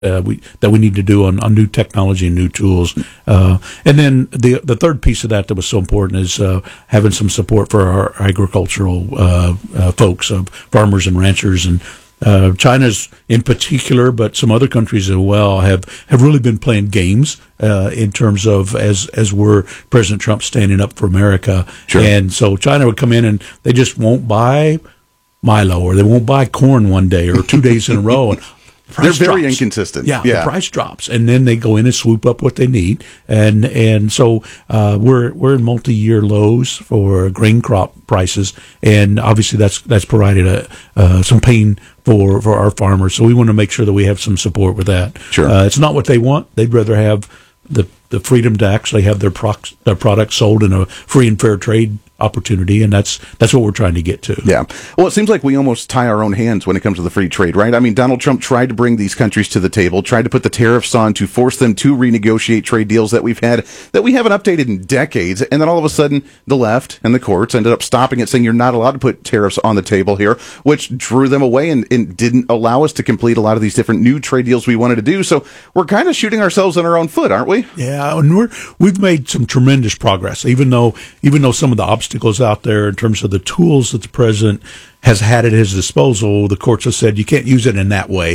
we need to do on new technology and new tools. And then the third piece of that was so important is having some support for our agricultural folks, farmers and ranchers, and China's in particular, but some other countries as well have really been playing games in terms of as we're President Trump standing up for America. Sure. And so China would come in and they just won't buy Milo, or they won't buy corn one day or 2 days in a row. And they're very inconsistent. Yeah, the price drops, and then they go in and swoop up what they need, and so we're in multi-year lows for grain crop prices, and obviously that's provided some pain for our farmers. So we want to make sure that we have some support with that. Sure, it's not what they want. They'd rather have the freedom to actually have their products sold in a free and fair trade opportunity, and that's what we're trying to get to. Yeah. Well, it seems like we almost tie our own hands when it comes to the free trade, right? I mean, Donald Trump tried to bring these countries to the table, tried to put the tariffs on to force them to renegotiate trade deals that we haven't updated in decades, and then all of a sudden the left and the courts ended up stopping it, saying you're not allowed to put tariffs on the table here, which drew them away and didn't allow us to complete a lot of these different new trade deals we wanted to do. So we're kind of shooting ourselves in our own foot, aren't we? Yeah, and we've made some tremendous progress, even though some of the obstacles out there in terms of the tools that the president has had at his disposal, the courts have said you can't use it in that way.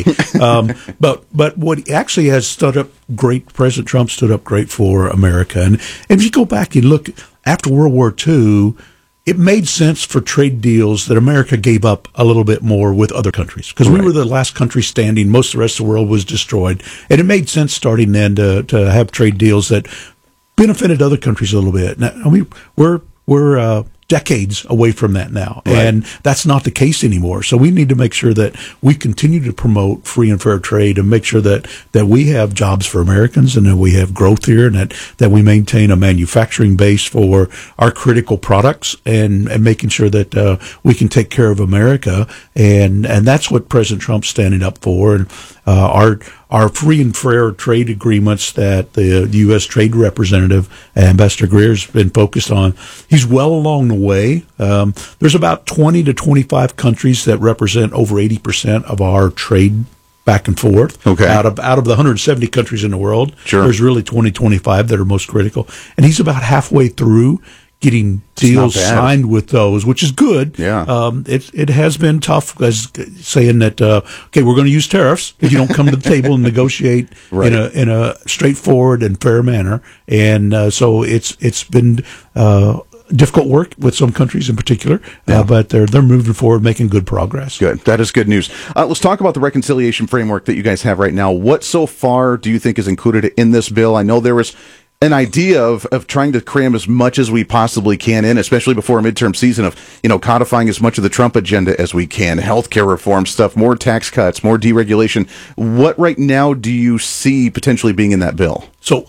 But what he actually has stood up great, President Trump stood up great for America. And if you go back and look, after World War II, it made sense for trade deals that America gave up a little bit more with other countries, because we were the last country standing. Most of the rest of the world was destroyed. And it made sense starting then to have trade deals that benefited other countries a little bit. Now, I mean, we're decades away from that now, and that's not the case anymore. So we need to make sure that we continue to promote free and fair trade and make sure that we have jobs for Americans and that we have growth here, and that we maintain a manufacturing base for our critical products, and making sure that we can take care of America, and that's what President Trump's standing up for. And our free and fair trade agreements that the U.S. Trade Representative, Ambassador Greer's been focused on, he's well along the way. There's about 20 to 25 countries that represent over 80% of our trade back and forth. Okay. Out of the 170 countries in the world, there's really 25 that are most critical. And he's about halfway through getting deals signed with those, which is good. Yeah. It has been tough, as saying that okay, we're going to use tariffs if you don't come to the table and negotiate in a straightforward and fair manner. And so it's been difficult work with some countries in particular, but they're moving forward, making good progress. Good. That is good news. Let's talk about the reconciliation framework that you guys have right now. What so far do you think is included in this bill? I know there was an idea of trying to cram as much as we possibly can in, especially before a midterm season, of, codifying as much of the Trump agenda as we can, healthcare reform stuff, more tax cuts, more deregulation. What right now do you see potentially being in that bill? So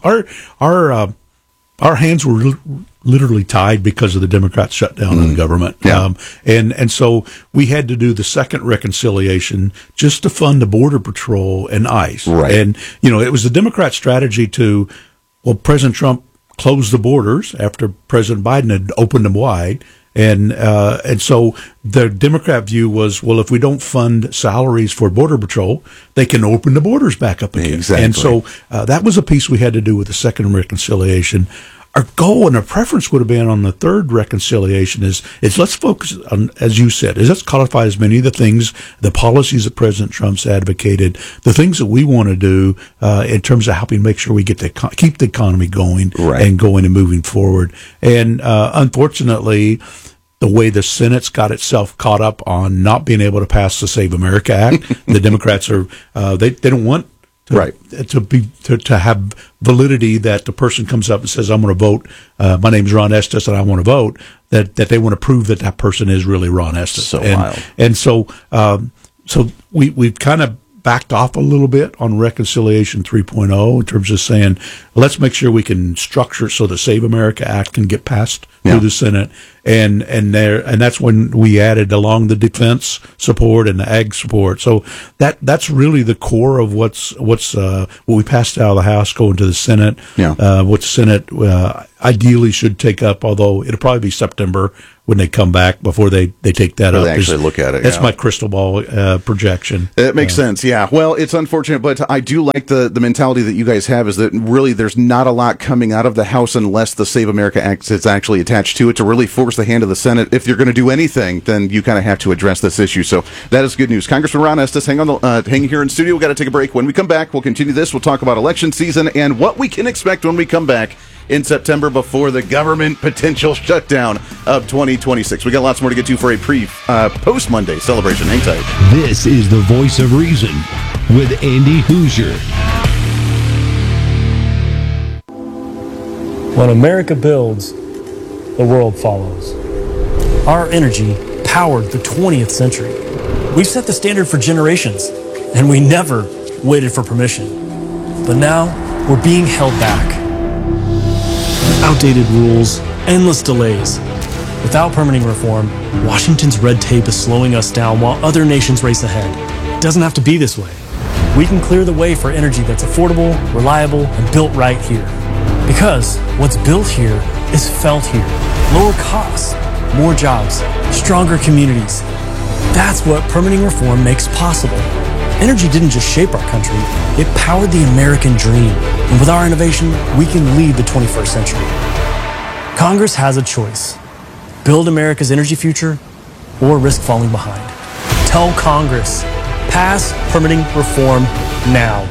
our hands were literally tied because of the Democrats' shutdown of the government. Yeah. And so we had to do the second reconciliation just to fund the Border Patrol and ICE. Right. And, it was the Democrat strategy to, President Trump closed the borders after President Biden had opened them wide. And so the Democrat view was, if we don't fund salaries for Border Patrol, they can open the borders back up again. Exactly. And so that was a piece we had to do with the second reconciliation. Our goal and our preference would have been on the third reconciliation is let's focus on, as you said, let's codify as many of the things, the policies that President Trump's advocated, the things that we want to do in terms of helping make sure we get keep the economy going and going and moving forward. And unfortunately, the way the Senate's got itself caught up on not being able to pass the Save America Act, the Democrats are they don't want to have validity that the person comes up and says, I'm going to vote, my name's Ron Estes and I want to vote, that they want to prove that person is really Ron Estes. So wild. And so we've kind of backed off a little bit on Reconciliation 3.0 in terms of saying, let's make sure we can structure so the Save America Act can get passed through the Senate. And that's when we added along the defense support and the ag support. So that's really the core of what we passed out of the House going to the Senate. Yeah. What the Senate ideally should take up, although it'll probably be September when they come back before they take that up. They actually look at it. That's my crystal ball projection. It makes sense, yeah. Well, it's unfortunate, but I do like the mentality that you guys have, is that really there's not a lot coming out of the House unless the Save America Act is actually attached to it to really force the hand of the Senate. If you're going to do anything, then you kind of have to address this issue. So that is good news. Congressman Ron Estes, hang here in studio. We've got to take a break. When we come back, we'll continue this. We'll talk about election season and what we can expect when we come back in September before the government potential shutdown of 2026. We got lots more to get to for a post-Monday celebration. Hang tight. This is the Voice of Reason with Andy Hoosier. When America builds, the world follows. Our energy powered the 20th century. We've set the standard for generations, and we never waited for permission. But now, we're being held back. Outdated rules, endless delays. Without permitting reform, Washington's red tape is slowing us down while other nations race ahead. It doesn't have to be this way. We can clear the way for energy that's affordable, reliable, and built right here. Because what's built here is felt here. Lower costs, more jobs, stronger communities. That's what permitting reform makes possible. Energy didn't just shape our country, it powered the American dream. And with our innovation, we can lead the 21st century. Congress has a choice. Build America's energy future or risk falling behind. Tell Congress, pass permitting reform now.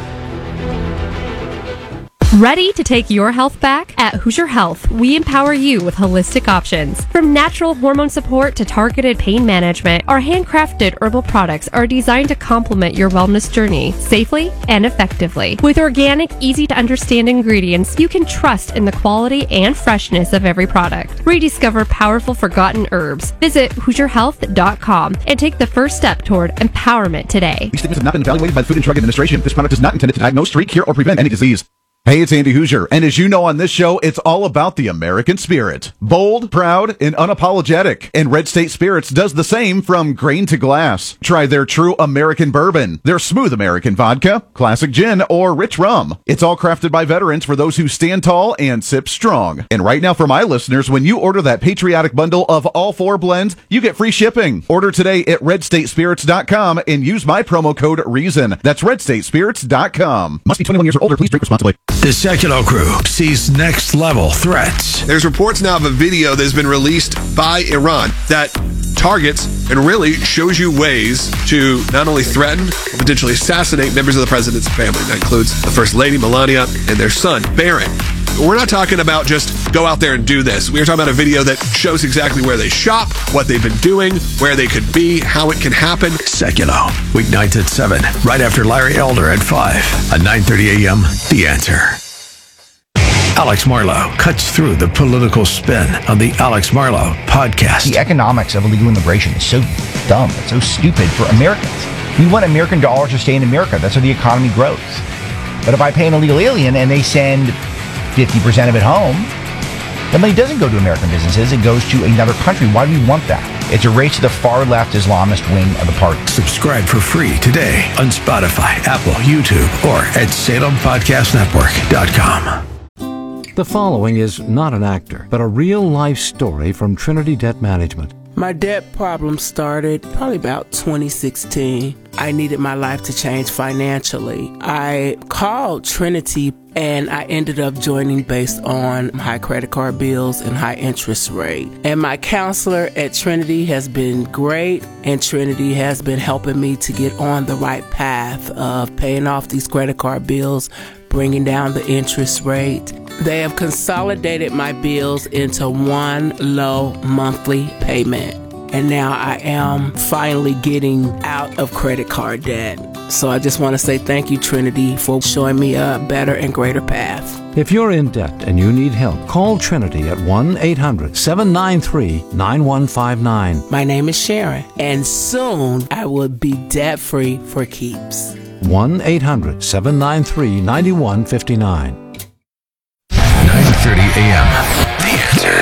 Ready to take your health back? At Hoosier Health, we empower you with holistic options. From natural hormone support to targeted pain management, our handcrafted herbal products are designed to complement your wellness journey safely and effectively. With organic, easy-to-understand ingredients, you can trust in the quality and freshness of every product. Rediscover powerful forgotten herbs. Visit HoosierHealth.com and take the first step toward empowerment today. These statements have not been evaluated by the Food and Drug Administration. This product is not intended to diagnose, treat, cure, or prevent any disease. Hey, it's Andy Hoosier, and as you know on this show, it's all about the American spirit. Bold, proud, and unapologetic. And Red State Spirits does the same from grain to glass. Try their true American bourbon, their smooth American vodka, classic gin, or rich rum. It's all crafted by veterans for those who stand tall and sip strong. And right now for my listeners, when you order that patriotic bundle of all 4 blends, you get free shipping. Order today at redstatespirits.com and use my promo code REASON. That's redstatespirits.com. Must be 21 years or older. Please drink responsibly. The Secular Crew sees next-level threats. There's reports now of a video that has been released by Iran that targets and really shows you ways to not only threaten but potentially assassinate members of the president's family. That includes the First Lady, Melania, and their son, Barron. We're not talking about just go out there and do this. We're talking about a video that shows exactly where they shop, what they've been doing, where they could be, how it can happen. Secular, weeknights at 7, right after Larry Elder at 5, at 9:30 a.m., The Answer. Alex Marlow cuts through the political spin on the Alex Marlow podcast. The economics of illegal immigration is so dumb. It's so stupid for Americans. We want American dollars to stay in America. That's how the economy grows. But if I pay an illegal alien and they send 50% of it home, the money doesn't go to American businesses. It goes to another country. Why do we want that? It's a race to the far-left Islamist wing of the party. Subscribe for free today on Spotify, Apple, YouTube, or at SalemPodcastNetwork.com. The following is not an actor, but a real-life story from Trinity Debt Management. My debt problem started probably about 2016. I needed my life to change financially. I called Trinity and I ended up joining based on high credit card bills and high interest rate. And my counselor at Trinity has been great, and Trinity has been helping me to get on the right path of paying off these credit card bills, bringing down the interest rate. They have consolidated my bills into one low monthly payment. And now I am finally getting out of credit card debt. So I just want to say thank you, Trinity, for showing me a better and greater path. If you're in debt and you need help, call Trinity at 1-800-793-9159. My name is Sharon, and soon I will be debt-free for keeps. 1-800-793-9159. 9:30 a.m. The Answer.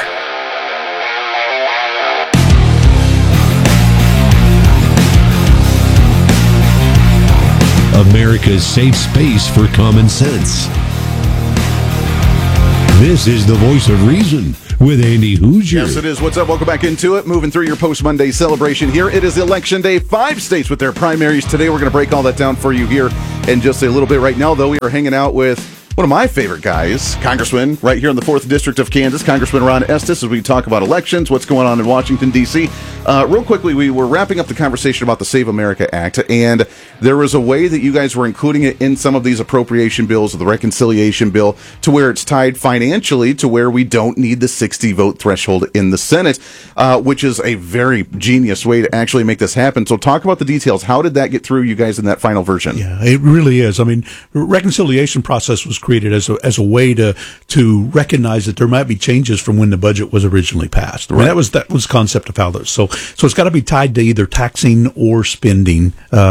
America's safe space for common sense. This is the Voice of Reason with Andy Hoosier. Yes, it is. What's up? Welcome back into it. Moving through your post-Monday celebration here. It is Election Day. 5 states with their primaries today. We're going to break all that down for you here in just a little bit. Right now, though, we are hanging out with one of my favorite guys, Congressman, right here in the 4th District of Kansas, Congressman Ron Estes, as we talk about elections, what's going on in Washington, D.C. Real quickly, we were wrapping up the conversation about the Save America Act, and there was a way that you guys were including it in some of these appropriation bills, or the reconciliation bill, to where it's tied financially to where we don't need the 60-vote threshold in the Senate, which is a very genius way to actually make this happen. So talk about the details. How did that get through you guys in that final version? Yeah, it really is. I mean, the reconciliation process was created as a way to recognize that there might be changes from when the budget was originally passed. Right. I mean, that was the concept of how this. So it's got to be tied to either taxing or spending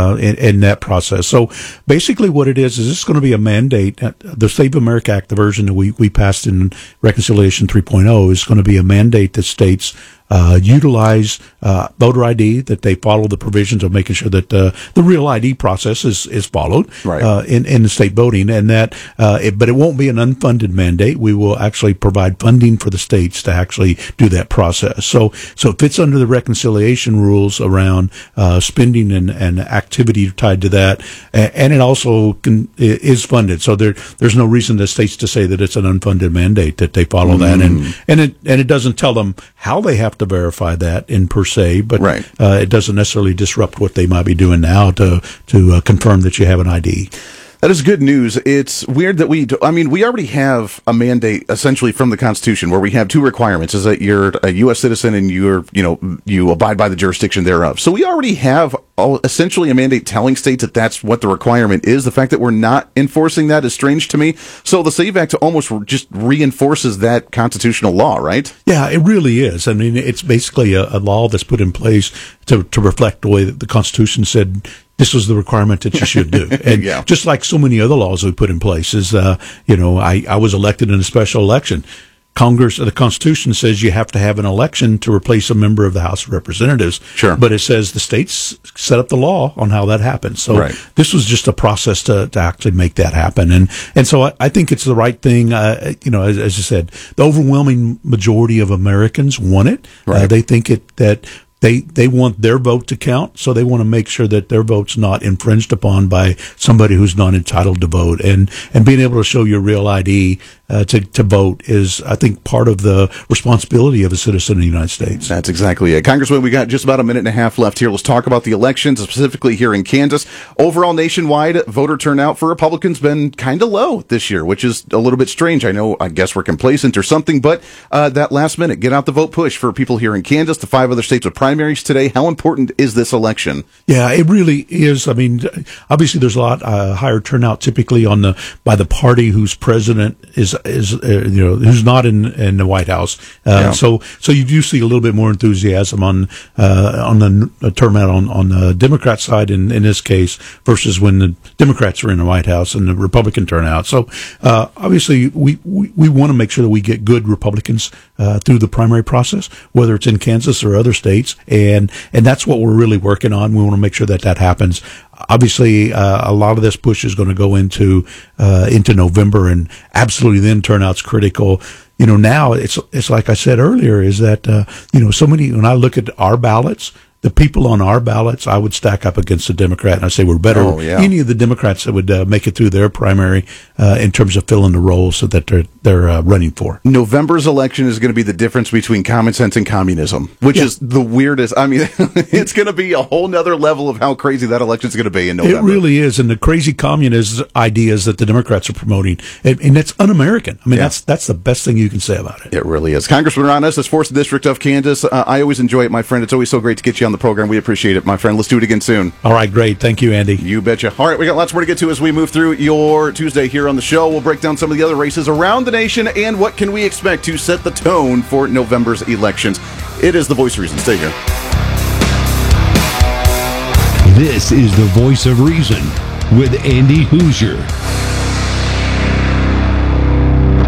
in that process. So basically, what it is it's going to be a mandate. The Save America Act, the version that we passed in Reconciliation 3.0, is going to be a mandate that states utilize voter ID, that they follow the provisions of making sure that the real ID process is followed in the state voting, and that but it won't be an unfunded mandate. We will actually provide funding for the states to actually do that process. So it fits under the reconciliation rules around spending and activity tied to that, and it also is funded. So there's no reason to states to say that it's an unfunded mandate, that they follow that, and it doesn't tell them how they have to verify that in per se, but it doesn't necessarily disrupt what they might be doing now to confirm that you have an ID. That is good news. It's weird that we already have a mandate essentially from the Constitution where we have 2 requirements, is that you're a U.S. citizen and you abide by the jurisdiction thereof. So we already have essentially a mandate telling states that that's what the requirement is. The fact that we're not enforcing that is strange to me. So the SAVE Act almost just reinforces that constitutional law, right? Yeah, it really is. I mean, it's basically a law that's put in place to reflect the way that the Constitution said this was the requirement that you should do. And just like so many other laws we put in place is, I was elected in a special election. The Constitution says you have to have an election to replace a member of the House of Representatives. Sure. But it says the states set up the law on how that happens. So this was just a process to actually make that happen. And so I think it's the right thing. As you said, the overwhelming majority of Americans want it. They think that They want their vote to count, so they want to make sure that their vote's not infringed upon by somebody who's not entitled to vote. And being able to show your real ID to vote is, I think, part of the responsibility of a citizen of the United States. That's exactly it. Congressman, we got just about a minute and a half left here. Let's talk about the elections, specifically here in Kansas. Overall, nationwide, voter turnout for Republicans been kind of low this year, which is a little bit strange. I guess we're complacent or something, but that last minute, get out the vote push for people here in Kansas, the 5 other states with primaries today. How important is this election? Yeah, it really is. I mean, obviously there's a lot higher turnout typically by the party whose president is who's not in the White House. So you do see a little bit more enthusiasm on the turnout on the Democrat side in this case versus when the Democrats are in the White House and the Republican turnout. So obviously we want to make sure that we get good Republicans through the primary process, whether it's in Kansas or other states, and that's what we're really working on. We want to make sure that happens. Obviously, a lot of this push is going to go into November, and absolutely then turnout's critical. Now it's like I said earlier, is that so many. When I look at our ballots, the people on our ballots, I would stack up against the Democrat, and I say we're better. Any of the Democrats that would make it through their primary in terms of filling the roles so that they're running for. November's election is going to be the difference between common sense and communism, which is the weirdest. I mean, it's going to be a whole nother level of how crazy that election is going to be in November. It really is, and the crazy communist ideas that the Democrats are promoting, and it's un-American. I mean, that's the best thing you can say about it. It really is. Congressman Ron Estes, 4th District of Kansas. I always enjoy it, my friend. It's always so great to get you on the program. We appreciate it, my friend. Let's do it again soon. All right, great. Thank you, Andy. You betcha. All right, we got lots more to get to as we move through your Tuesday here on the show. We'll break down some of the other races around the nation and what can we expect to set the tone for November's elections. It is the Voice of Reason. Stay here. This is the Voice of Reason with Andy Hoosier.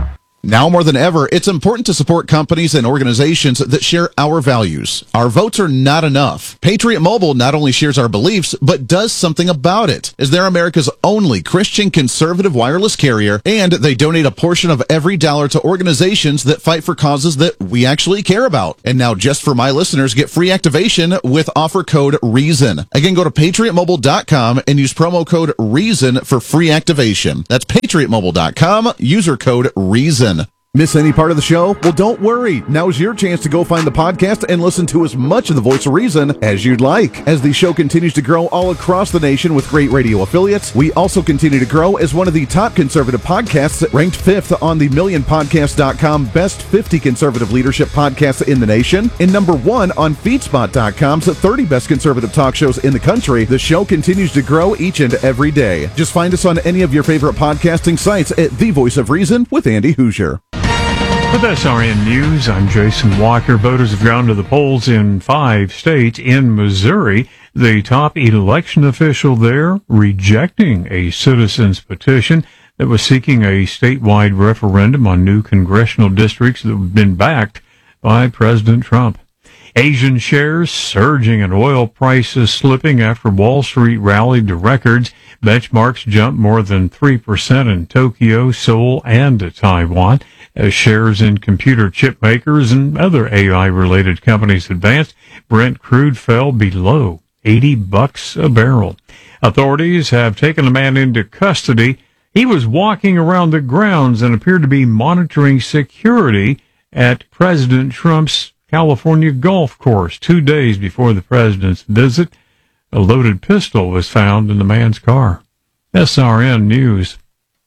Now more than ever, it's important to support companies and organizations that share our values. Our votes are not enough. Patriot Mobile not only shares our beliefs, but does something about it, as they're America's only Christian conservative wireless carrier, and they donate a portion of every dollar to organizations that fight for causes that we actually care about. And now, just for my listeners, get free activation with offer code REASON. Again, go to patriotmobile.com and use promo code REASON for free activation. That's patriotmobile.com, user code REASON. Miss any part of the show? Well, don't worry. Now's your chance to go find the podcast and listen to as much of the Voice of Reason as you'd like. As the show continues to grow all across the nation with great radio affiliates, we also continue to grow as one of the top conservative podcasts, ranked 5th on the MillionPodcast.com Best 50 Conservative Leadership Podcasts in the nation, and number 1 on FeedSpot.com's 30 Best Conservative Talk Shows in the country. The show continues to grow each and every day. Just find us on any of your favorite podcasting sites at The Voice of Reason with Andy Hoosier. With SRN News, I'm Jason Walker. Voters have gone to the polls in 5 states. In Missouri, the top election official there rejecting a citizen's petition that was seeking a statewide referendum on new congressional districts that have been backed by President Trump. Asian shares surging and oil prices slipping after Wall Street rallied to records. Benchmarks jumped more than 3% in Tokyo, Seoul, and Taiwan, as shares in computer chip makers and other AI-related companies advanced. Brent crude fell below $80 a barrel. Authorities have taken a man into custody. He was walking around the grounds and appeared to be monitoring security at President Trump's California golf course 2 days before the president's visit. A loaded pistol was found in the man's car. SRN News.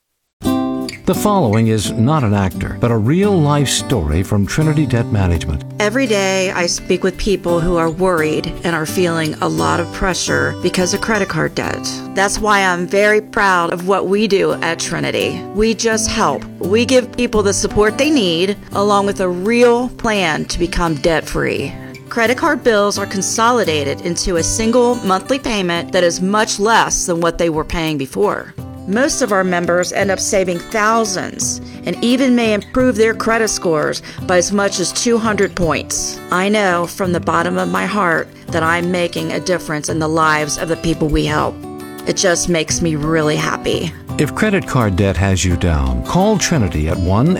The following is not an actor, but a real-life story from Trinity Debt Management. Every day I speak with people who are worried and are feeling a lot of pressure because of credit card debt. That's why I'm very proud of what we do at Trinity. We just help. We give people the support they need, along with a real plan to become debt-free. Credit card bills are consolidated into a single monthly payment that is much less than what they were paying before. Most of our members end up saving thousands and even may improve their credit scores by as much as 200 points. I know from the bottom of my heart that I'm making a difference in the lives of the people we help. It just makes me really happy. If credit card debt has you down, call Trinity at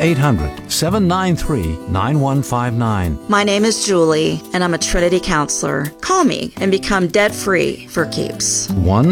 1-800-793-9159. My name is Julie, and I'm a Trinity counselor. Call me and become debt-free for keeps.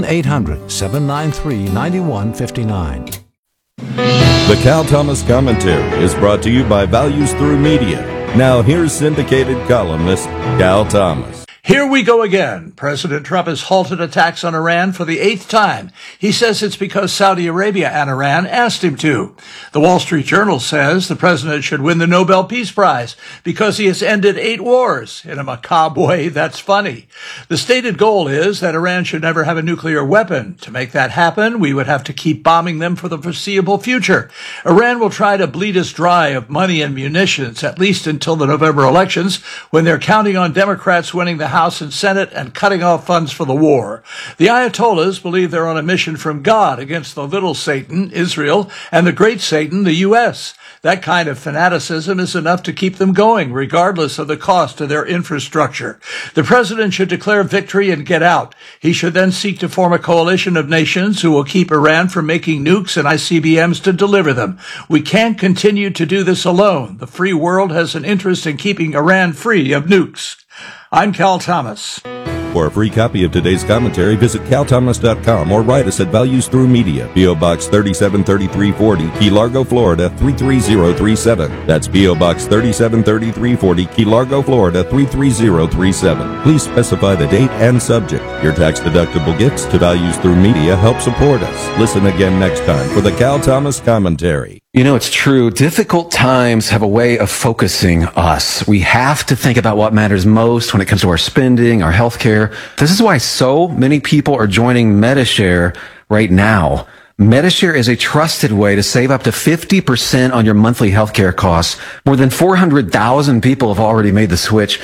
1-800-793-9159. The Cal Thomas Commentary is brought to you by Values Through Media. Now here's syndicated columnist Cal Thomas. Here we go again. President Trump has halted attacks on Iran for the 8th time. He says it's because Saudi Arabia and Iran asked him to. The Wall Street Journal says the president should win the Nobel Peace Prize because he has ended 8 wars. In a macabre way, that's funny. The stated goal is that Iran should never have a nuclear weapon. To make that happen, we would have to keep bombing them for the foreseeable future. Iran will try to bleed us dry of money and munitions, at least until the November elections, when they're counting on Democrats winning the House and Senate and cutting off funds for the war. The Ayatollahs believe they're on a mission from God against the little Satan, Israel, and the great Satan, the U.S. That kind of fanaticism is enough to keep them going, regardless of the cost to their infrastructure. The president should declare victory and get out. He should then seek to form a coalition of nations who will keep Iran from making nukes and ICBMs to deliver them. We can't continue to do this alone. The free world has an interest in keeping Iran free of nukes. I'm Cal Thomas. For a free copy of today's commentary, visit calthomas.com or write us at Values Through Media, P.O. Box 373340, Key Largo, Florida 33037. That's P.O. Box 373340, Key Largo, Florida 33037. Please specify the date and subject. Your tax-deductible gifts to Values Through Media help support us. Listen again next time for the Cal Thomas Commentary. You know, it's true. Difficult times have a way of focusing us. We have to think about what matters most when it comes to our spending, our health care. This is why so many people are joining Medi-Share right now. Medi-Share is a trusted way to save up to 50% on your monthly healthcare costs. More than 400,000 people have already made the switch.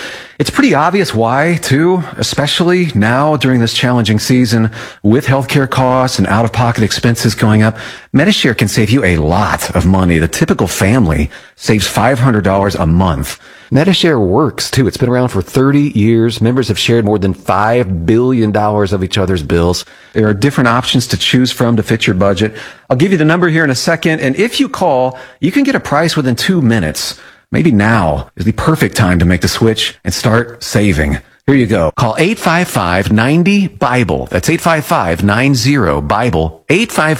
It's pretty obvious why, too, especially now during this challenging season with healthcare costs and out-of-pocket expenses going up. Medishare can save you a lot of money. The typical family saves $500 a month. Medishare works, too. It's been around for 30 years. Members have shared more than $5 billion of each other's bills. There are different options to choose from to fit your budget. I'll give you the number here in a second, and if you call, you can get a price within 2 minutes. Maybe now is the perfect time to make the switch and start saving. Here you go. Call 855-90-BIBLE. That's 855-90-BIBLE.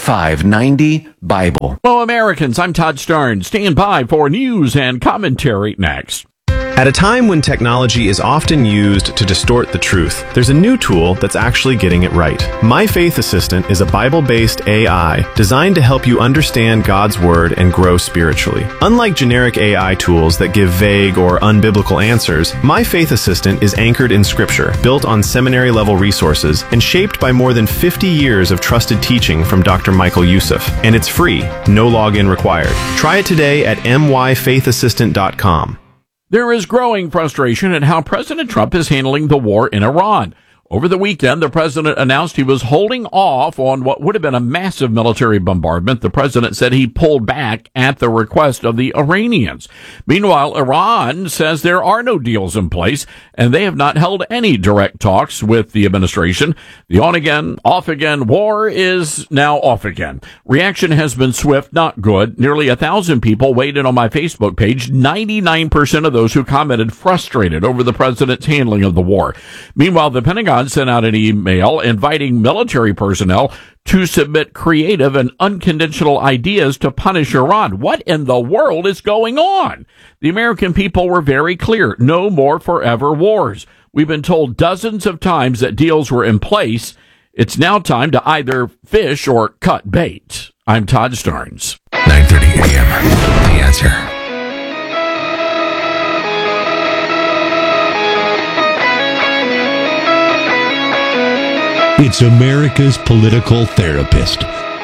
855-90-BIBLE. Hello, Americans. I'm Todd Starnes. Stand by for news and commentary next. At a time when technology is often used to distort the truth, there's a new tool that's actually getting it right. My Faith Assistant is a Bible-based AI designed to help you understand God's Word and grow spiritually. Unlike generic AI tools that give vague or unbiblical answers, My Faith Assistant is anchored in Scripture, built on seminary-level resources, and shaped by more than 50 years of trusted teaching from Dr. Michael Youssef. And it's free, no login required. Try it today at myfaithassistant.com. There is growing frustration at how President Trump is handling the war in Iran. Over the weekend, the president announced he was holding off on what would have been a massive military bombardment. The president said he pulled back at the request of the Iranians. Meanwhile, Iran says there are no deals in place, and they have not held any direct talks with the administration. The on-again, off-again war is now off again. Reaction has been swift, not good. Nearly 1,000 people weighed in on my Facebook page. 99% of those who commented frustrated over the president's handling of the war. Meanwhile, the Pentagon sent out an email inviting military personnel to submit creative and unconditional ideas to punish Iran. What in the world is going on? The American people were very clear. No more forever wars. We've been told dozens of times that deals were in place. It's now time to either fish or cut bait. I'm Todd Starnes. 9:30 a.m. The Answer. It's America's political therapist.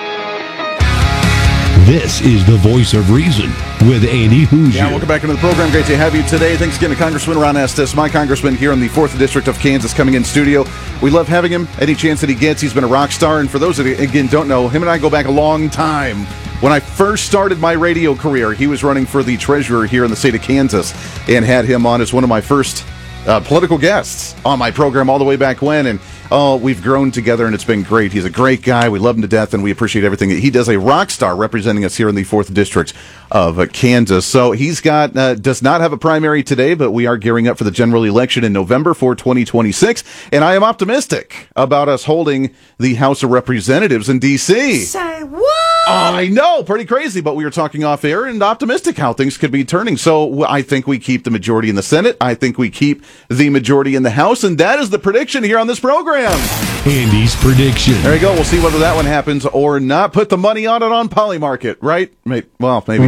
This is the Voice of Reason with Andy Hoosier. Yeah, welcome back into the program. Great to have you today. Thanks again to Congressman Ron Estes, my congressman here in the 4th District of Kansas, coming in studio. We love having him. Any chance that he gets, he's been a rock star. And for those that, again, don't know, him and I go back a long time. When I first started my radio career, he was running for the treasurer here in the state of Kansas, and had him on as one of my first political guests on my program all the way back when. And we've grown together, and it's been great. He's a great guy. We love him to death, and we appreciate everything. He does a rock star representing us here in the 4th District of Kansas. So he's got does not have a primary today, but we are gearing up for the general election in November for 2026. And I am optimistic about us holding the House of Representatives in D.C. Say what? I know, pretty crazy, but we were talking off air and optimistic how things could be turning. So I think we keep the majority in the Senate. I think we keep the majority in the House, and that is the prediction here on this program. Andy's prediction. There you go. We'll see whether that one happens or not. Put the money on it on Polymarket, right? Well, maybe.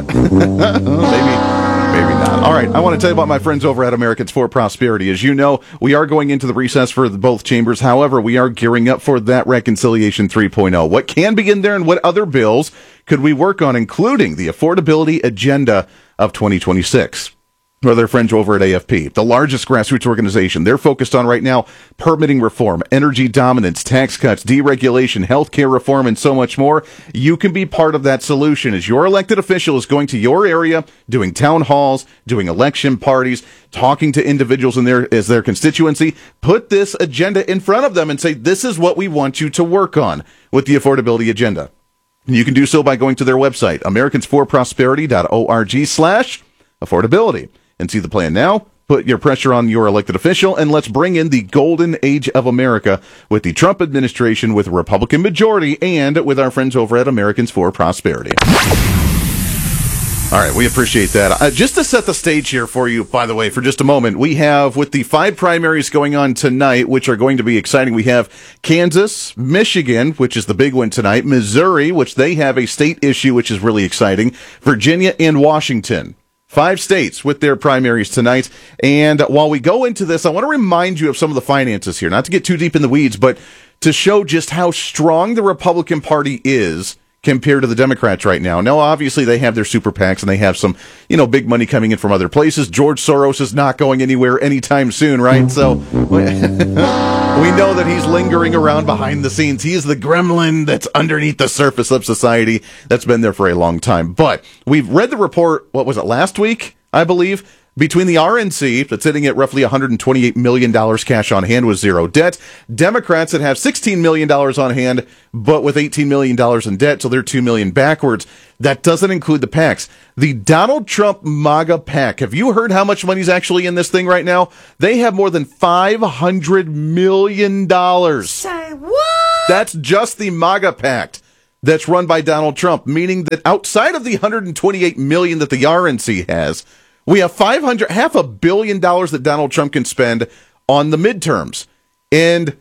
Maybe not. All right, I want to tell you about my friends over at Americans for Prosperity. As you know, we are going into the recess for both chambers. However, we are gearing up for that Reconciliation 3.0. What can be in there and what other bills could we work on, including the affordability agenda of 2026? Well, their friends over at AFP, the largest grassroots organization. They're focused on right now permitting reform, energy dominance, tax cuts, deregulation, healthcare reform, and so much more. You can be part of that solution as your elected official is going to your area, doing town halls, doing election parties, talking to individuals in their constituency. Put this agenda in front of them and say, this is what we want you to work on with the affordability agenda. And you can do so by going to their website, americansforprosperity.org/affordability. And see the plan now. Put your pressure on your elected official, and let's bring in the golden age of America with the Trump administration, with a Republican majority, and with our friends over at Americans for Prosperity. All right, we appreciate that. Just to set the stage here for you, by the way, for just a moment, we have, with the 5 primaries going on tonight, which are going to be exciting, we have Kansas, Michigan, which is the big one tonight, Missouri, which they have a state issue, which is really exciting, Virginia, and Washington. 5 states with their primaries tonight. And while we go into this, I want to remind you of some of the finances here, not to get too deep in the weeds, but to show just how strong the Republican Party is compared to the Democrats right now. Now, obviously, they have their super PACs and they have some, big money coming in from other places. George Soros is not going anywhere anytime soon, right? So we know that he's lingering around behind the scenes. He is the gremlin that's underneath the surface of society that's been there for a long time. But we've read the report, what was it, last week, I believe? Between the RNC, that's sitting at roughly $128 million cash on hand with zero debt. Democrats that have $16 million on hand, but with $18 million in debt, so they're $2 million backwards. That doesn't include the PACs. The Donald Trump MAGA PAC, have you heard how much money's actually in this thing right now? They have more than $500 million. Say what? That's just the MAGA PAC that's run by Donald Trump, meaning that outside of the $128 million that the RNC has, we have $500 million that Donald Trump can spend on the midterms. And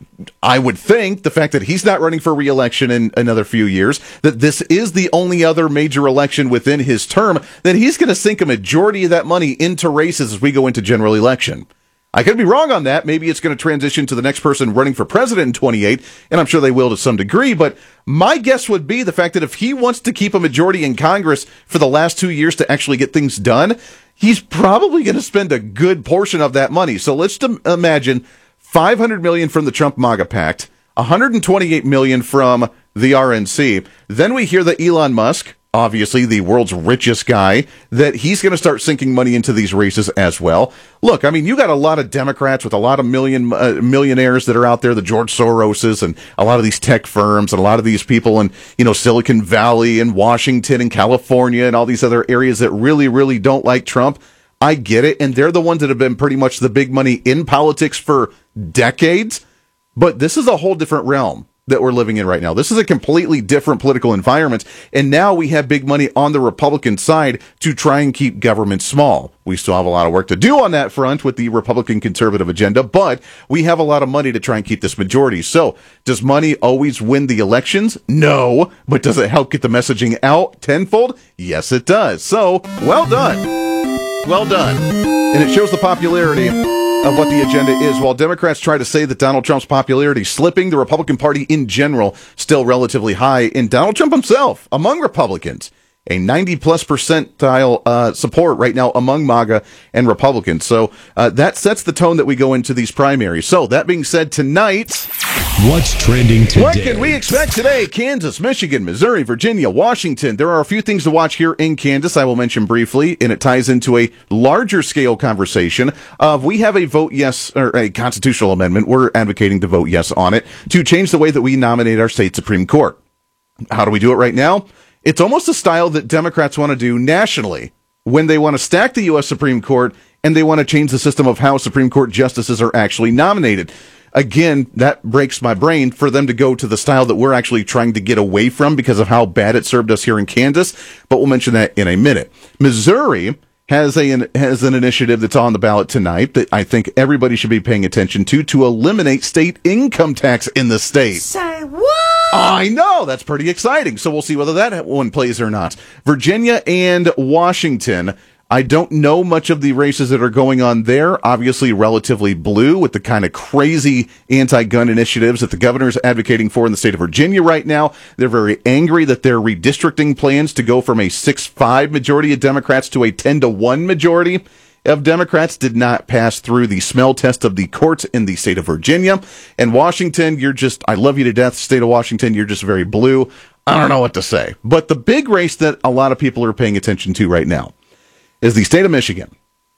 I would think the fact that he's not running for re-election in another few years, that this is the only other major election within his term, that he's going to sink a majority of that money into races as we go into general election. I could be wrong on that. Maybe it's going to transition to the next person running for president in 28, and I'm sure they will to some degree. But my guess would be the fact that if he wants to keep a majority in Congress for the last 2 years to actually get things done, he's probably going to spend a good portion of that money. So let's imagine $500 million from the Trump MAGA PAC, $128 million from the RNC. Then we hear that Elon Musk, obviously the world's richest guy, that he's going to start sinking money into these races as well. Look, I mean, you got a lot of Democrats with a lot of millionaires that are out there, the George Soroses and a lot of these tech firms and a lot of these people in, Silicon Valley and Washington and California and all these other areas that really, really don't like Trump. I get it. And they're the ones that have been pretty much the big money in politics for decades. But this is a whole different realm that we're living in right now. This is a completely different political environment, and now we have big money on the Republican side to try and keep government small. We still have a lot of work to do on that front with the Republican conservative agenda, but we have a lot of money to try and keep this majority. So, does money always win the elections? No. But does it help get the messaging out tenfold? Yes, it does. So, well done. Well done. And it shows the popularity of what the agenda is. While Democrats try to say that Donald Trump's popularity is slipping, the Republican Party in general still relatively high, and Donald Trump himself among Republicans, a 90+ percentile support right now among MAGA and Republicans. So that sets the tone that we go into these primaries. So that being said, tonight, what's trending today? What can we expect today? Kansas, Michigan, Missouri, Virginia, Washington. There are a few things to watch here in Kansas I will mention briefly, and it ties into a larger scale conversation of we have a vote yes, or a constitutional amendment. We're advocating to vote yes on it to change the way that we nominate our state Supreme Court. How do we do it right now? It's almost a style that Democrats want to do nationally when they want to stack the U.S. Supreme Court and they want to change the system of how Supreme Court justices are actually nominated. Again, that breaks my brain for them to go to the style that we're actually trying to get away from because of how bad it served us here in Kansas, but we'll mention that in a minute. Missouri has an initiative that's on the ballot tonight that I think everybody should be paying attention to eliminate state income tax in the state. Say what? I know, that's pretty exciting. So we'll see whether that one plays or not. Virginia and Washington, I don't know much of the races that are going on there. Obviously relatively blue with the kind of crazy anti-gun initiatives that the governor is advocating for in the state of Virginia right now. They're very angry that their redistricting plans to go from a 6-5 majority of Democrats to a 10-1 majority of Democrats did not pass through the smell test of the courts in the state of Virginia. And Washington, I love you to death, state of Washington, you're just very blue. I don't know what to say. But the big race that a lot of people are paying attention to right now is the state of Michigan.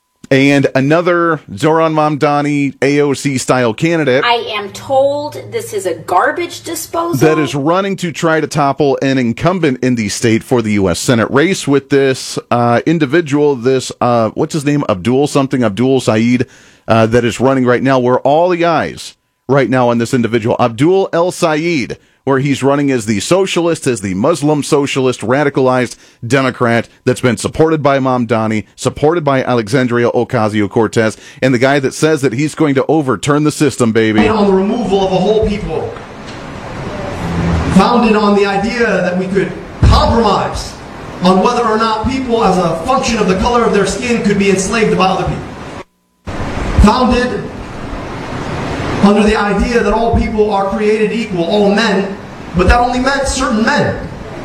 And another Zoran Mamdani AOC-style candidate. I am told this is a garbage disposal. That is running to try to topple an incumbent in the state for the U.S. Senate race with this individual, what's his name? Abdul Saeed, that is running right now. Where all the eyes right now on this individual, Abdul El Saeed, where he's running as the socialist, as the Muslim socialist, radicalized Democrat that's been supported by Mamdani, supported by Alexandria Ocasio-Cortez, and the guy that says that he's going to overturn the system, baby. On the removal of a whole people, founded on the idea that we could compromise on whether or not people, as a function of the color of their skin, could be enslaved by other people. Founded under the idea that all people are created equal, all men, but that only meant certain men.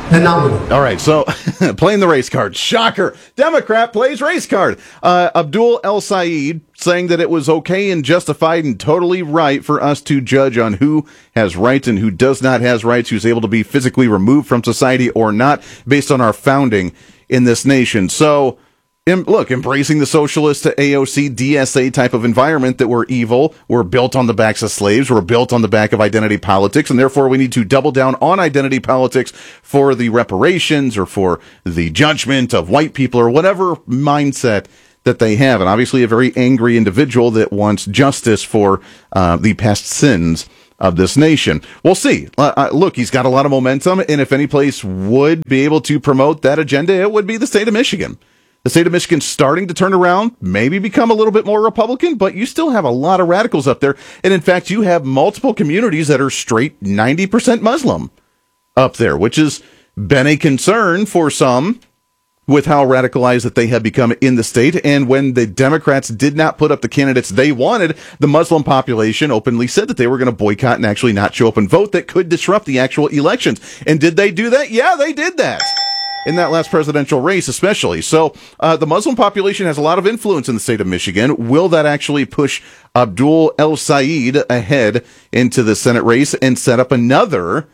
and not winning. All right, so playing the race card. Shocker. Democrat plays race card. Abdul El Sayed saying that it was okay and justified and totally right for us to judge on who has rights and who does not has rights, who's able to be physically removed from society or not based on our founding in this nation. So, look, embracing the socialist AOC, DSA type of environment that we're evil, we're built on the backs of slaves, we're built on the back of identity politics, and therefore we need to double down on identity politics for the reparations or for the judgment of white people or whatever mindset that they have. And obviously a very angry individual that wants justice for the past sins of this nation. We'll see. Look, he's got a lot of momentum, and if any place would be able to promote that agenda, it would be the state of Michigan. The state of Michigan's starting to turn around, maybe become a little bit more Republican, but you still have a lot of radicals up there. And in fact, you have multiple communities that are straight 90% Muslim up there, which has been a concern for some with how radicalized that they have become in the state. And when the Democrats did not put up the candidates they wanted, the Muslim population openly said that they were going to boycott and actually not show up and vote. That could disrupt the actual elections. And did they do that? Yeah, they did that. In that last presidential race, especially. So the Muslim population has a lot of influence in the state of Michigan. Will that actually push Abdul El Sayed ahead into the Senate race and set up another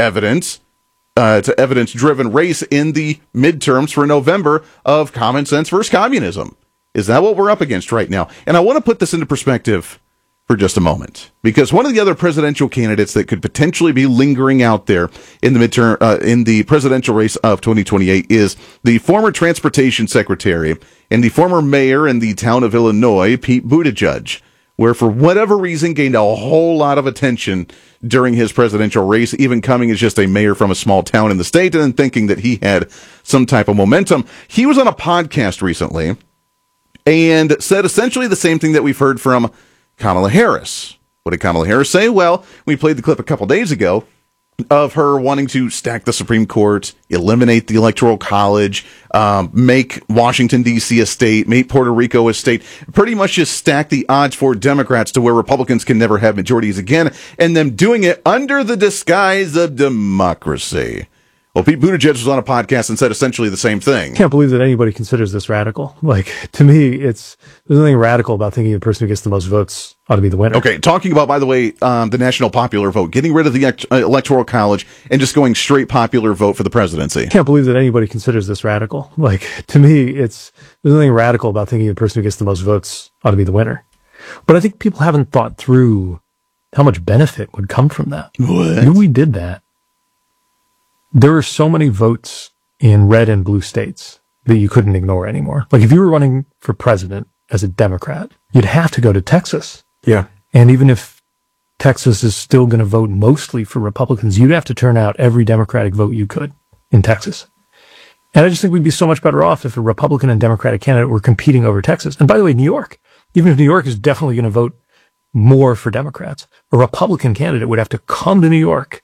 evidence-driven race in the midterms for November of common sense versus communism? Is that what we're up against right now? And I want to put this into perspective for just a moment, because one of the other presidential candidates that could potentially be lingering out there in the midterm, in the presidential race of 2028 is the former transportation secretary and the former mayor in the town of Illinois, Pete Buttigieg, where for whatever reason gained a whole lot of attention during his presidential race, even coming as just a mayor from a small town in the state and then thinking that he had some type of momentum. He was on a podcast recently and said essentially the same thing that we've heard from Kamala Harris. What did Kamala Harris say? Well, we played the clip a couple days ago of her wanting to stack the Supreme Court, eliminate the Electoral College, make Washington, D.C. a state, make Puerto Rico a state, pretty much just stack the odds for Democrats to where Republicans can never have majorities again, and them doing it under the disguise of democracy. Well, Pete Buttigieg was on a podcast and said essentially the same thing. Can't believe that anybody considers this radical. Like, to me, there's nothing radical about thinking the person who gets the most votes ought to be the winner. Okay, talking about, by the way, the national popular vote, getting rid of the Electoral College and just going straight popular vote for the presidency. Can't believe that anybody considers this radical. Like, to me, there's nothing radical about thinking the person who gets the most votes ought to be the winner. But I think people haven't thought through how much benefit would come from that. What? If we did that, there are so many votes in red and blue states that you couldn't ignore anymore. Like, if you were running for president as a Democrat, you'd have to go to Texas. Yeah. And even if Texas is still going to vote mostly for Republicans, you'd have to turn out every Democratic vote you could in Texas. And I just think we'd be so much better off if a Republican and Democratic candidate were competing over Texas. And by the way, New York, even if New York is definitely going to vote more for Democrats, a Republican candidate would have to come to New York.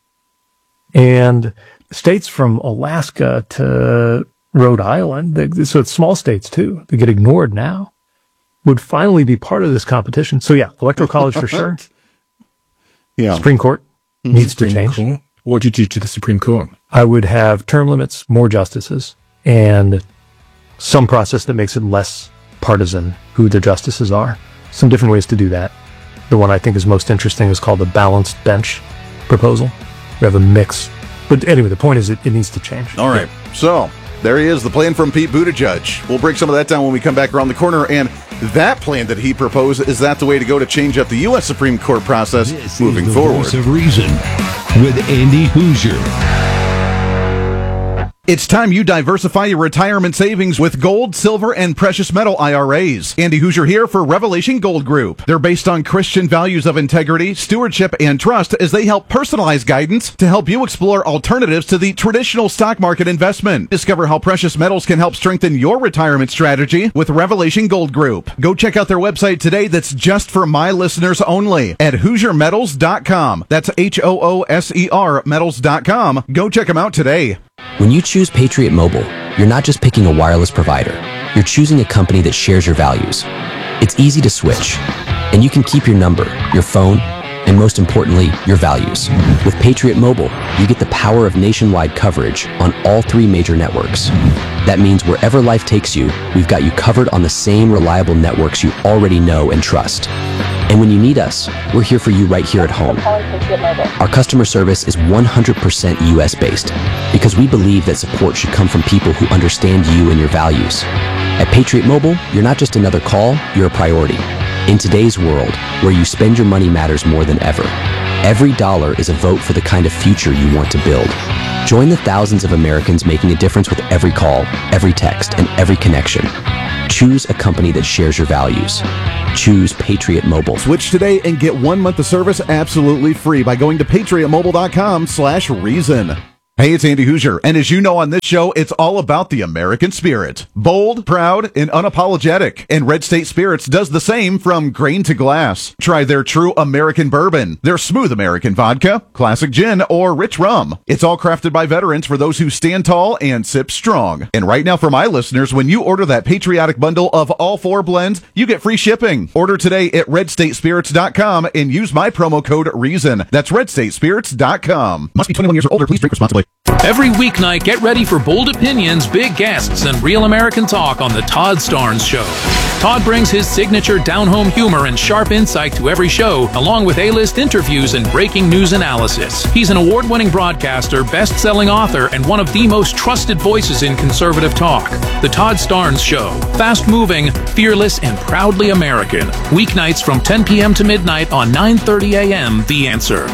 And states from Alaska to Rhode Island, so it's small states too, that get ignored now, would finally be part of this competition. So yeah, Electoral College for sure. Yeah. Supreme Court needs to change. Court. What would you do to the Supreme Court? I would have term limits, more justices, and some process that makes it less partisan who the justices are. Some different ways to do that. The one I think is most interesting is called the balanced bench proposal. We have a mix. But anyway, the point is it needs to change. All right. So there he is, the plan from Pete Buttigieg. We'll break some of that down when we come back around the corner. And that plan that he proposed, is that the way to go to change up the U.S. Supreme Court process moving forward? Voice of Reason with Andy Hoosier. It's time you diversify your retirement savings with gold, silver, and precious metal IRAs. Andy Hoosier here for Revelation Gold Group. They're based on Christian values of integrity, stewardship, and trust as they help personalize guidance to help you explore alternatives to the traditional stock market investment. Discover how precious metals can help strengthen your retirement strategy with Revelation Gold Group. Go check out their website today that's just for my listeners only at HoosierMetals.com. That's HOOSER metals.com. Go check them out today. When you choose Patriot Mobile, you're not just picking a wireless provider. You're choosing a company that shares your values. It's easy to switch, and you can keep your number, your phone, and most importantly, your values. With Patriot Mobile, you get the power of nationwide coverage on all 3 major networks. That means wherever life takes you, we've got you covered on the same reliable networks you already know and trust. And when you need us, we're here for you right here at home. Our customer service is 100% US-based because we believe that support should come from people who understand you and your values. At Patriot Mobile, you're not just another call, you're a priority. In today's world, where you spend your money matters more than ever, every dollar is a vote for the kind of future you want to build. Join the thousands of Americans making a difference with every call, every text, and every connection. Choose a company that shares your values. Choose Patriot Mobile. Switch today and get 1 month of service absolutely free by going to patriotmobile.com/reason. Hey, it's Andy Hoosier, and as you know on this show, it's all about the American spirit. Bold, proud, and unapologetic. And Red State Spirits does the same from grain to glass. Try their true American bourbon, their smooth American vodka, classic gin, or rich rum. It's all crafted by veterans for those who stand tall and sip strong. And right now for my listeners, when you order that patriotic bundle of all 4 blends, you get free shipping. Order today at redstatespirits.com and use my promo code REASON. That's redstatespirits.com. Must be 21 years or older. Please drink responsibly. Every weeknight, get ready for bold opinions, big guests, and real American talk on The Todd Starnes Show. Todd brings his signature down-home humor and sharp insight to every show, along with A-list interviews and breaking news analysis. He's an award-winning broadcaster, best-selling author, and one of the most trusted voices in conservative talk. The Todd Starnes Show. Fast-moving, fearless, and proudly American. Weeknights from 10 p.m. to midnight on 9:30 a.m. The Answer.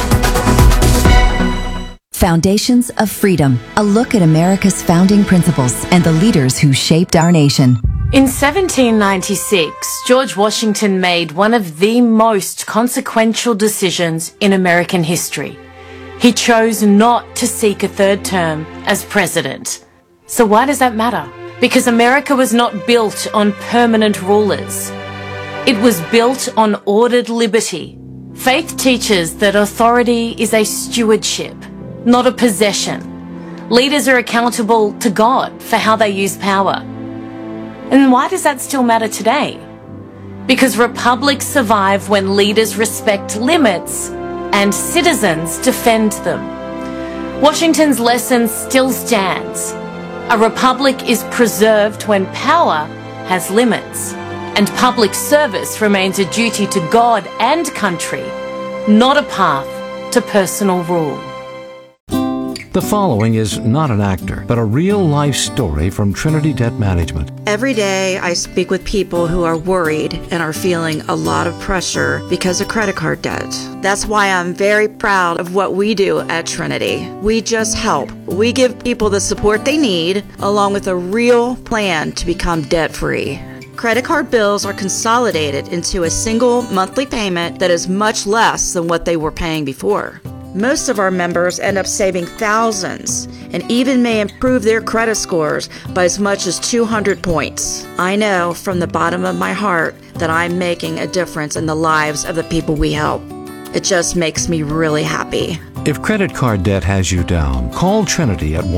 Foundations of Freedom, a look at America's founding principles and the leaders who shaped our nation. In 1796, George Washington made one of the most consequential decisions in American history. He chose not to seek a 3rd term as president. So why does that matter? Because America was not built on permanent rulers. It was built on ordered liberty. Faith teaches that authority is a stewardship, not a possession. Leaders are accountable to God for how they use power. And why does that still matter today? Because republics survive when leaders respect limits and citizens defend them. Washington's lesson still stands. A republic is preserved when power has limits, and public service remains a duty to God and country, not a path to personal rule. The following is not an actor, but a real-life story from Trinity Debt Management. Every day I speak with people who are worried and are feeling a lot of pressure because of credit card debt. That's why I'm very proud of what we do at Trinity. We just help. We give people the support they need, along with a real plan to become debt-free. Credit card bills are consolidated into a single monthly payment that is much less than what they were paying before. Most of our members end up saving thousands and even may improve their credit scores by as much as 200 points. I know from the bottom of my heart that I'm making a difference in the lives of the people we help. It just makes me really happy. If credit card debt has you down, call Trinity at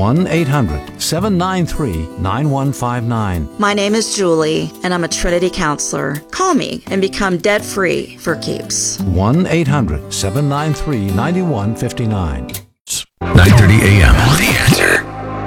1-800-793-9159. My name is Julie, and I'm a Trinity counselor. Call me and become debt-free for keeps. 1-800-793-9159. 9:30 a.m. The Answer.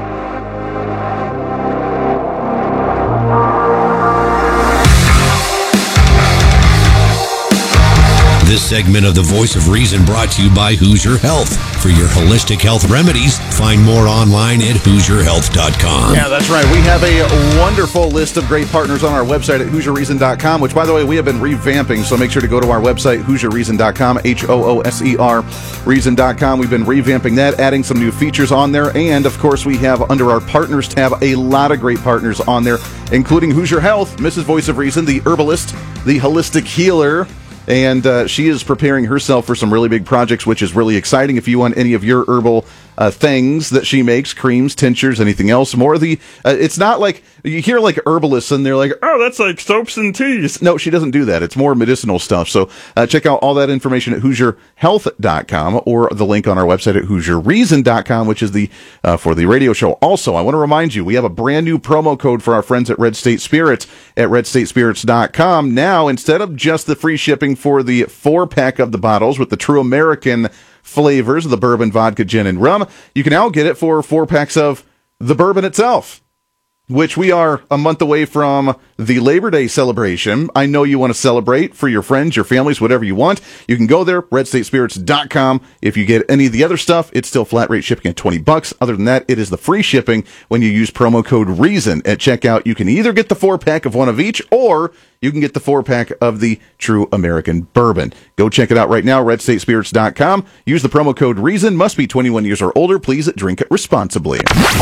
This segment of The Voice of Reason brought to you by Hoosier Health. For your holistic health remedies, find more online at HoosierHealth.com. Yeah, that's right. We have a wonderful list of great partners on our website at HoosierReason.com, which, by the way, we have been revamping, so make sure to go to our website, HoosierReason.com, HOOSER Reason.com. We've been revamping that, adding some new features on there, and, of course, we have under our partners tab a lot of great partners on there, including Hoosier Health, Mrs. Voice of Reason, the herbalist, the holistic healer, and she is preparing herself for some really big projects, which is really exciting. If you want any of your herbal things that she makes, creams, tinctures, anything else. More of the, it's not like, you hear like herbalists and they're like, oh, that's like soaps and teas. No, she doesn't do that. It's more medicinal stuff. So check out all that information at HoosierHealth.com or the link on our website at HoosierReason.com, which is the for the radio show. Also, I want to remind you, we have a brand new promo code for our friends at Red State Spirits at RedStateSpirits.com. Now, instead of just the free shipping for the 4-pack of the bottles with the true American flavors of the bourbon, vodka, gin, and rum, you can now get it for 4 packs of the bourbon itself, which we are a month away from the Labor Day celebration. I know you want to celebrate for your friends, your families, whatever you want. You can go there, RedStateSpirits.com. If you get any of the other stuff, it's still flat rate shipping at $20. Other than that, it is the free shipping when you use promo code REASON at checkout. You can either get the 4-pack of one of each, or you can get the 4-pack of the true American bourbon. Go check it out right now, RedStateSpirits.com. Use the promo code REASON. Must be 21 years or older. Please drink it responsibly.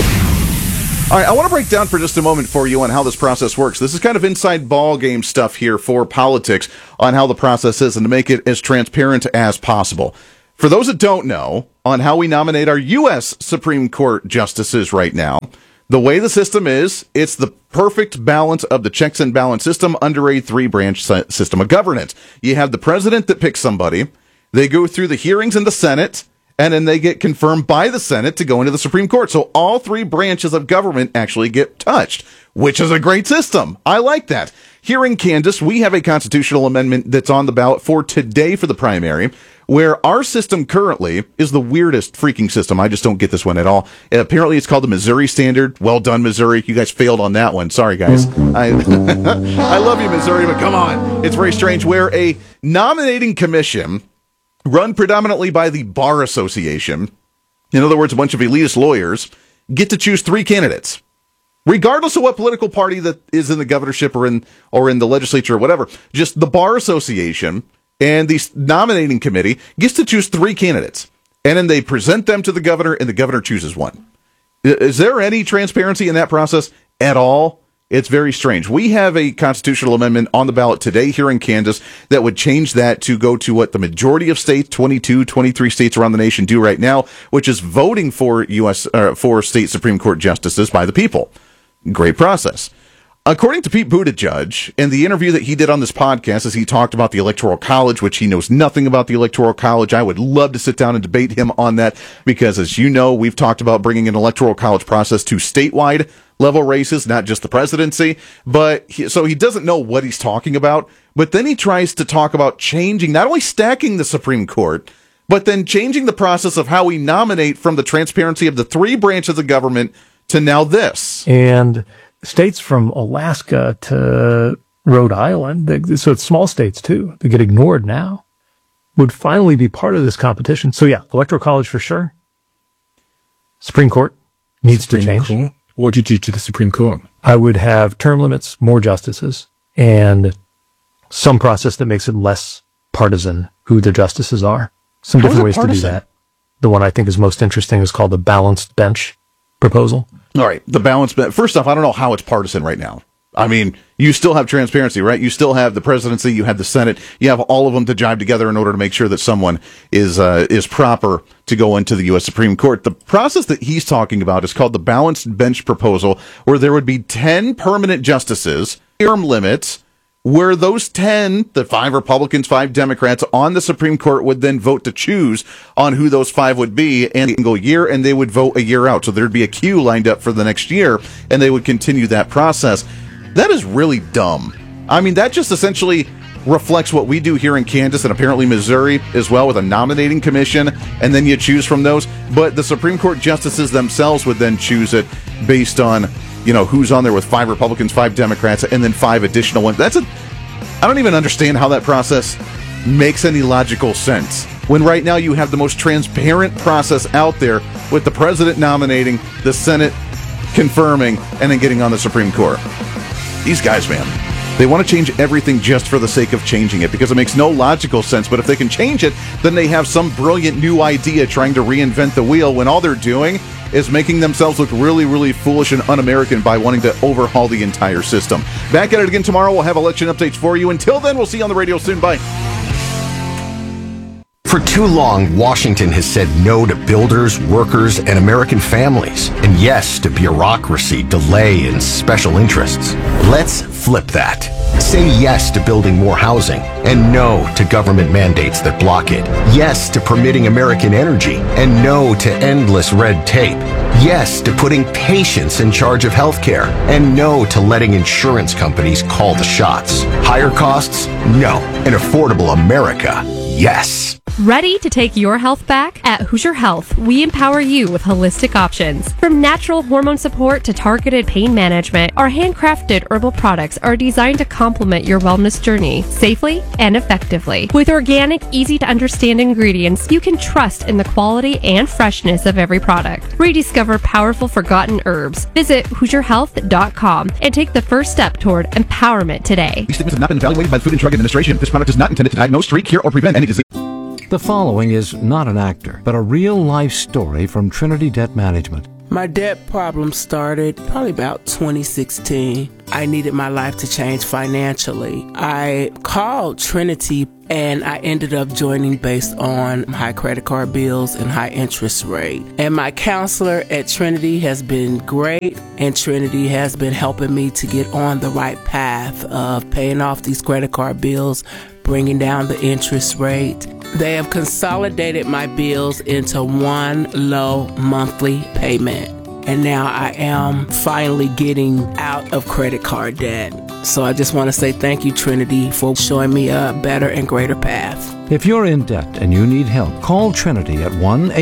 All right, I want to break down for just a moment for you on how this process works. This is kind of inside ball game stuff here for politics on how the process is and to make it as transparent as possible. For those that don't know, on how we nominate our U.S. Supreme Court justices right now, the way the system is, it's the perfect balance of the checks and balance system under a 3-branch system of governance. You have the president that picks somebody, they go through the hearings in the Senate, and then they get confirmed by the Senate to go into the Supreme Court. So all 3 branches of government actually get touched, which is a great system. I like that. Here in Kansas, we have a constitutional amendment that's on the ballot for today for the primary, where our system currently is the weirdest freaking system. I just don't get this one at all. Apparently, it's called the Missouri Standard. Well done, Missouri. You guys failed on that one. Sorry, guys. I love you, Missouri, but come on. It's very strange where a nominating commission run predominantly by the Bar Association, in other words, a bunch of elitist lawyers, get to choose 3 candidates, regardless of what political party that is in the governorship or in the legislature or whatever. Just the Bar Association and the nominating committee gets to choose 3 candidates, and then they present them to the governor, and the governor chooses one. Is there any transparency in that process at all? It's very strange. We have a constitutional amendment on the ballot today here in Kansas that would change that to go to what the majority of states, 22, 23 states around the nation do right now, which is voting for for state Supreme Court justices by the people. Great process. According to Pete Buttigieg, in the interview that he did on this podcast, as he talked about the Electoral College, which he knows nothing about the Electoral College, I would love to sit down and debate him on that, because as you know, we've talked about bringing an Electoral College process to statewide level races, not just the presidency, but so he doesn't know what he's talking about, but then he tries to talk about changing, not only stacking the Supreme Court, but then changing the process of how we nominate from the transparency of the 3 branches of government to now this. And states from Alaska to Rhode Island, so it's small states too, that get ignored now, would finally be part of this competition. So yeah, Electoral College for sure. Supreme Court needs to change. Court? What would you do to the Supreme Court? I would have term limits, more justices, and some process that makes it less partisan who the justices are. Some different ways to do that. The one I think is most interesting is called the balanced bench proposal. All right, the balanced bench. First off, I don't know how it's partisan right now. I mean, you still have transparency, right? You still have the presidency, you have the Senate, you have all of them to jive together in order to make sure that someone is proper to go into the U.S. Supreme Court. The process that he's talking about is called the balanced bench proposal, where there would be 10 permanent justices, term limits, where those 10, the 5 Republicans, 5 Democrats on the Supreme Court would then vote to choose on who those 5 would be in a single year, and they would vote a year out. So there'd be a queue lined up for the next year, and they would continue that process. That is really dumb. I mean, that just essentially reflects what we do here in Kansas and apparently Missouri as well, with a nominating commission, and then you choose from those. But the Supreme Court justices themselves would then choose it based on, who's on there with 5 Republicans, 5 Democrats, and then 5 additional ones. I don't even understand how that process makes any logical sense, when right now you have the most transparent process out there with the president nominating, the Senate confirming, and then getting on the Supreme Court. These guys, man, they want to change everything just for the sake of changing it, because it makes no logical sense. But if they can change it, then they have some brilliant new idea trying to reinvent the wheel, when all they're doing is making themselves look really, really foolish and un-American by wanting to overhaul the entire system. Back at it again tomorrow. We'll have election updates for you. Until then, we'll see you on the radio soon. Bye. For too long, Washington has said no to builders, workers, and American families, and yes to bureaucracy, delay, and special interests. Let's flip that. Say yes to building more housing, and no to government mandates that block it. Yes to permitting American energy, and no to endless red tape. Yes to putting patients in charge of healthcare, and no to letting insurance companies call the shots. Higher costs? No. An affordable America? Yes. Ready to take your health back? At Hoosier Health, we empower you with holistic options. From natural hormone support to targeted pain management, our handcrafted herbal products are designed to complement your wellness journey safely and effectively. With organic, easy-to-understand ingredients, you can trust in the quality and freshness of every product. Rediscover powerful forgotten herbs. Visit HoosierHealth.com and take the first step toward empowerment today. These statements have not been evaluated by the Food and Drug Administration. This product is not intended to diagnose, treat, cure, or prevent any disease. The following is not an actor, but a real-life story from Trinity Debt Management. My debt problem started probably about 2016. I needed my life to change financially. I called Trinity and I ended up joining based on high credit card bills and high interest rate. And my counselor at Trinity has been great, and Trinity has been helping me to get on the right path of paying off these credit card bills, bringing down the interest rate. They have consolidated my bills into one low monthly payment. And now I am finally getting out of credit card debt. So I just want to say thank you, Trinity, for showing me a better and greater path. If you're in debt and you need help, call Trinity at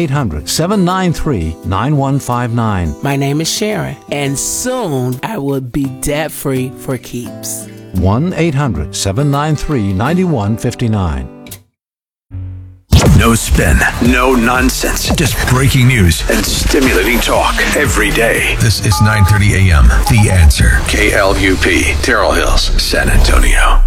1-800-793-9159. My name is Sharon, and soon I will be debt-free for keeps. 1-800-793-9159. No spin, no nonsense, just breaking news and stimulating talk every day. This is 9:30 a.m. The Answer. KLUP, Terrell Hills, San Antonio.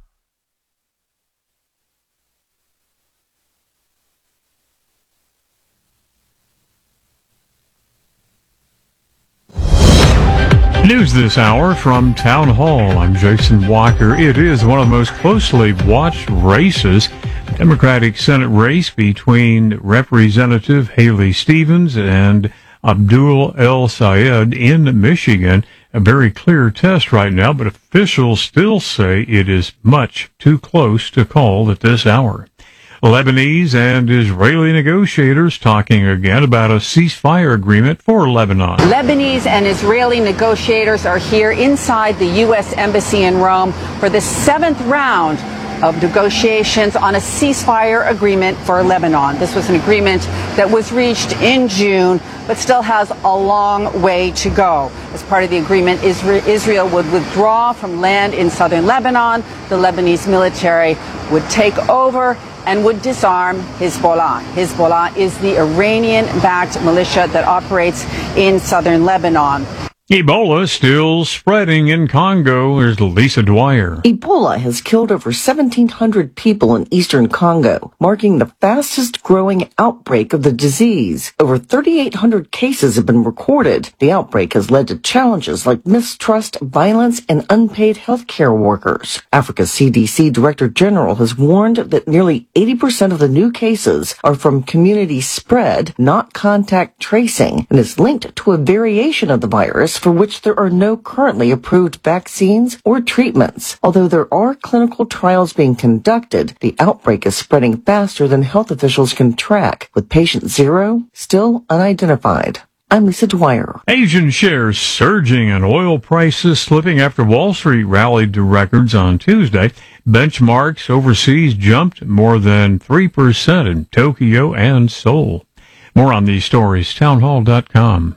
News this hour from Town Hall. I'm Jason Walker. It is one of the most closely watched races. Democratic Senate race between Representative Haley Stevens and Abdul El Sayed in Michigan. A very clear test right now, but officials still say it is much too close to call at this hour. Lebanese and Israeli negotiators talking again about a ceasefire agreement for Lebanon. Lebanese and Israeli negotiators are here inside the U.S. Embassy in Rome for the 7th round of negotiations on a ceasefire agreement for Lebanon. This was an agreement that was reached in June, but still has a long way to go. As part of the agreement, Israel would withdraw from land in southern Lebanon. The Lebanese military would take over and would disarm Hezbollah. Hezbollah is the Iranian-backed militia that operates in southern Lebanon. Ebola still spreading in Congo. There's Lisa Dwyer. Ebola has killed over 1,700 people in eastern Congo, marking the fastest growing outbreak of the disease. Over 3,800 cases have been recorded. The outbreak has led to challenges like mistrust, violence, and unpaid healthcare workers. Africa's CDC Director General has warned that nearly 80% of the new cases are from community spread, not contact tracing, and is linked to a variation of the virus for which there are no currently approved vaccines or treatments. Although there are clinical trials being conducted, the outbreak is spreading faster than health officials can track, with patient 0 still unidentified. I'm Lisa Dwyer. Asian shares surging and oil prices slipping after Wall Street rallied to records on Tuesday. Benchmarks overseas jumped more than 3% in Tokyo and Seoul. More on these stories, townhall.com.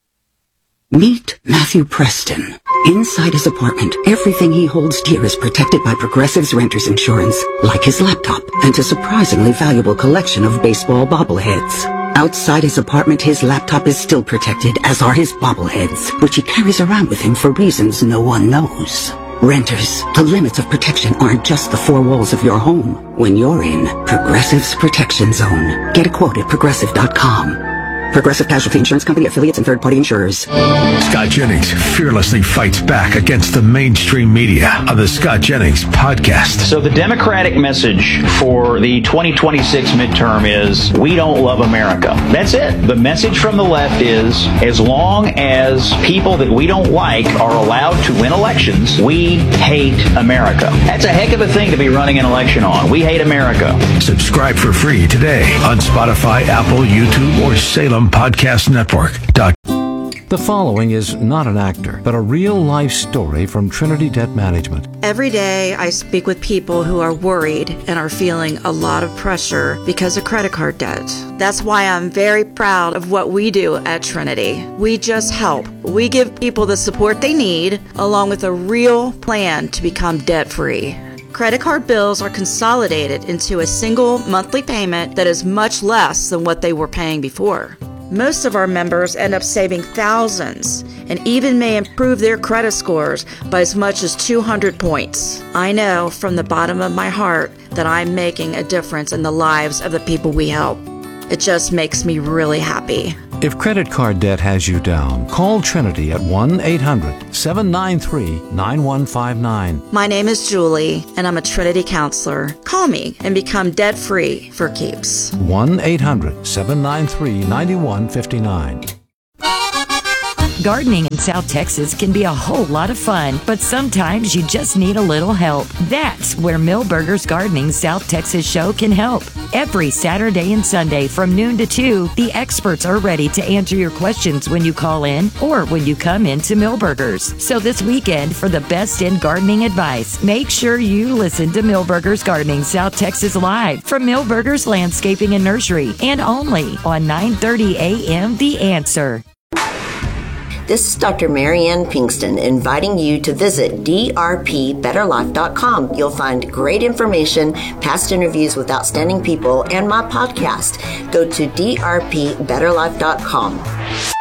Meet Matthew Preston. Inside his apartment, everything he holds dear is protected by Progressive's Renters Insurance, like his laptop and a surprisingly valuable collection of baseball bobbleheads. Outside his apartment, his laptop is still protected, as are his bobbleheads, which he carries around with him for reasons no one knows. Renters, the limits of protection aren't just the four walls of your home. When you're in Progressive's Protection Zone, get a quote at Progressive.com. Progressive Casualty Insurance Company, affiliates, and third-party insurers. Scott Jennings fearlessly fights back against the mainstream media on the Scott Jennings podcast. So the Democratic message for the 2026 midterm is, we don't love America. That's it. The message from the left is, as long as people that we don't like are allowed to win elections, we hate America. That's a heck of a thing to be running an election on. We hate America. Subscribe for free today on Spotify, Apple, YouTube, or Salem Podcast Network. The following is not an actor, but a real-life story from Trinity Debt Management. Every day I speak with people who are worried and are feeling a lot of pressure because of credit card debt. That's why I'm very proud of what we do at Trinity. We just help. We give people the support they need, along with a real plan to become debt-free. Credit card bills are consolidated into a single monthly payment that is much less than what they were paying before. Most of our members end up saving thousands and even may improve their credit scores by as much as 200 points. I know from the bottom of my heart that I'm making a difference in the lives of the people we help. It just makes me really happy. If credit card debt has you down, call Trinity at 1-800-793-9159. My name is Julie, and I'm a Trinity counselor. Call me and become debt-free for keeps. 1-800-793-9159. Gardening in South Texas can be a whole lot of fun, but sometimes you just need a little help. That's where Millburgers Gardening South Texas Show can help. Every Saturday and Sunday from noon to 2, the experts are ready to answer your questions when you call in or when you come into Millburgers. So this weekend, for the best in gardening advice, make sure you listen to Millburgers Gardening South Texas Live from Millburgers Landscaping and Nursery, and only on 9:30 a.m. The Answer. This is Dr. Marianne Pinkston inviting you to visit drpbetterlife.com. You'll find great information, past interviews with outstanding people, and my podcast. Go to drpbetterlife.com.